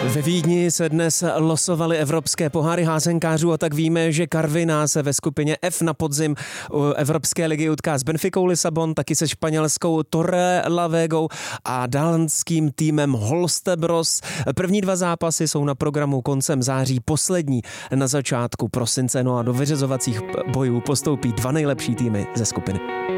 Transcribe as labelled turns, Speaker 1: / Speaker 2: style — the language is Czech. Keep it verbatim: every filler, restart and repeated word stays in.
Speaker 1: Ve Vídni se dnes losovaly evropské poháry házenkářů a tak víme, že Karviná se ve skupině F na podzim Evropské ligy utká s Benficou Lisabon, taky se španělskou Torrelavegou a dánským týmem Holstebros. První dva zápasy jsou na programu koncem září, poslední na začátku prosince, no a do vyřazovacích bojů postoupí dva nejlepší týmy ze skupiny.